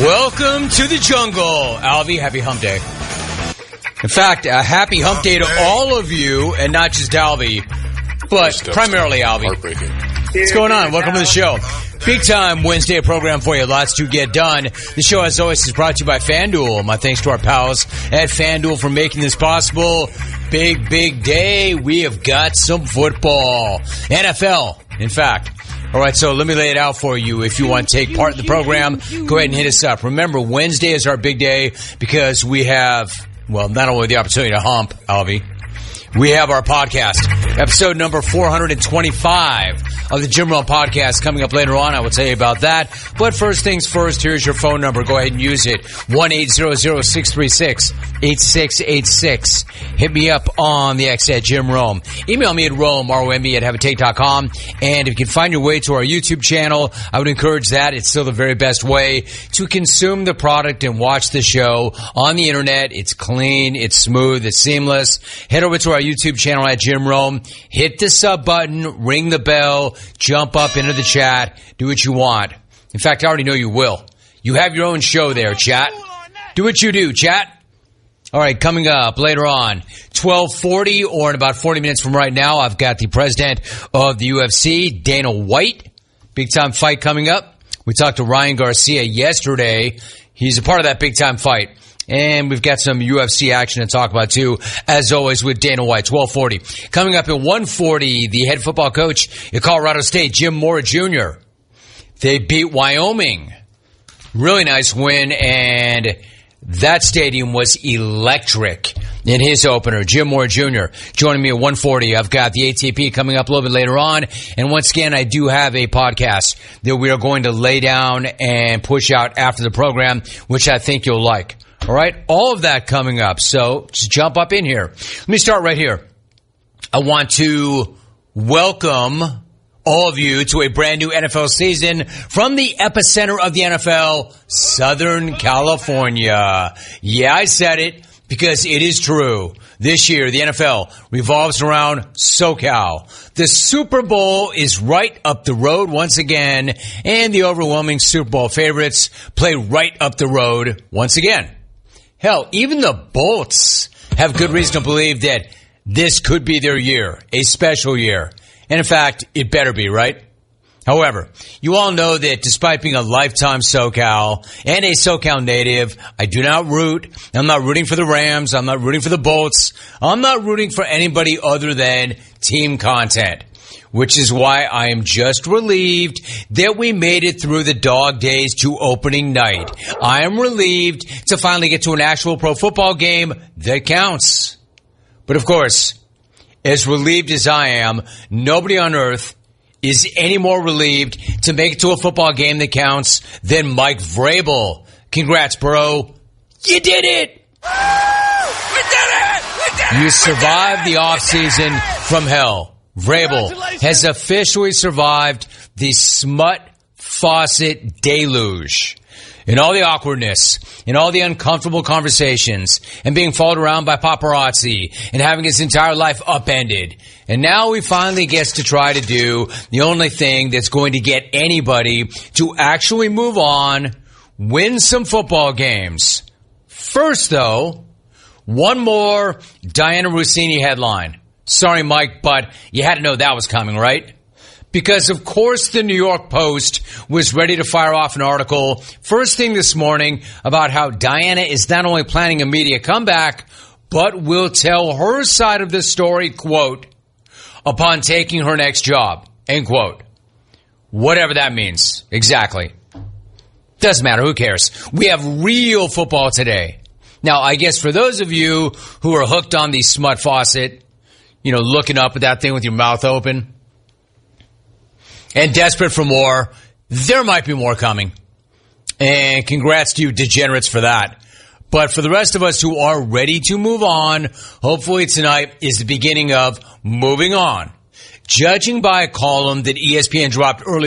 Welcome to the jungle. Alvy, happy hump day. In fact, a happy hump day to all of you, and not just Alvy, but primarily Alvy. What's going on? Welcome to the show. Big time Wednesday program for you. Lots to get done. The show, as always, is brought to you by FanDuel. My thanks to our pals at FanDuel for making this possible. Big day. We have got some football. NFL, in fact. All right, so let me lay it out for you. If you want to take part in the program, go ahead and hit us up. Remember, Wednesday is our big day because we have, well, not only the opportunity to hump, Alvy, we have our podcast, episode number 425 of the Jim Rome podcast coming up later on. I will tell you about that. But first things first, here's your phone number. Go ahead and use it. 1-800-636-8686. Hit me up on the X at Jim Rome. Email me at Rome, R-O-M-E, at haveatake.com. And if you can find your way to our YouTube channel, I would encourage that. It's still the very best way to consume the product and watch the show on the internet. It's clean, it's smooth, it's seamless. Head over to our YouTube channel at Jim Rome. Hit the sub button, ring the bell, jump up into the chat, do what you want. In fact, I already know you will. You have your own show there, chat. Do what you do, chat. All right, coming up later on, 12:40 or in about 40 minutes from right now, I've got the president of the UFC, Dana White. Big time fight coming up. We talked to Ryan Garcia yesterday. He's a part of that big time fight. And we've got some UFC action to talk about, too, as always, with Dana White, 12:40. Coming up at 1:40, the head football coach at Colorado State, Jim Mora Jr. They beat Wyoming. Really nice win, and that stadium was electric in his opener. Jim Mora Jr. joining me at 1:40. I've got the ATP coming up a little bit later on. And once again, I do have a podcast that we are going to lay down and push out after the program, which I think you'll like. All right, all of that coming up. So just jump up in here. Let me start right here. I want to welcome all of you to a brand new NFL season from the epicenter of the NFL, Southern California. Yeah, I said it because it is true. This year, the NFL revolves around SoCal. The Super Bowl is right up the road once again, and the overwhelming Super Bowl favorites play right up the road once again. Hell, even the Bolts have good reason to believe that this could be their year, a special year. And in fact, it better be, right? However, you all know that despite being a lifetime SoCal and a SoCal native, I do not root. I'm not rooting for the Rams. I'm not rooting for the Bolts. I'm not rooting for anybody other than team content. Which is why I am just relieved that we made it through the dog days to opening night. I am relieved to finally get to an actual pro football game that counts. But of course, as relieved as I am, nobody on earth is any more relieved to make it to a football game that counts than Mike Vrabel. Congrats, bro. You did it! We did it! We did it! You survived the offseason from hell. Vrabel has officially survived the Smut Faucet deluge. In all the awkwardness, in all the uncomfortable conversations, and being followed around by paparazzi, and having his entire life upended. And now he finally gets to try to do the only thing that's going to get anybody to actually move on, win some football games. First, though, one more Diana Russini headline. Sorry, Mike, but you had to know that was coming, right? Because, of course, the New York Post was ready to fire off an article first thing this morning about how Diana is not only planning a media comeback, but will tell her side of the story, quote, upon taking her next job, end quote. Whatever that means, exactly. Doesn't matter, who cares? We have real football today. Now, I guess for those of you who are hooked on the Smut Faucet, you know, looking up at that thing with your mouth open and desperate for more, there might be more coming. And congrats to you degenerates for that. But for the rest of us who are ready to move on, hopefully tonight is the beginning of moving on. Judging by a column that ESPN dropped earlier